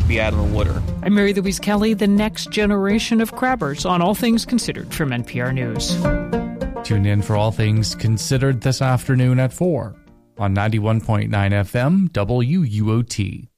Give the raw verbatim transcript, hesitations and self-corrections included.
to be out in the water. I'm Mary Louise Kelly, the next generation of crabbers on All Things Considered from N P R News. Tune in for All Things Considered this afternoon at four on ninety-one point nine F M W U O T.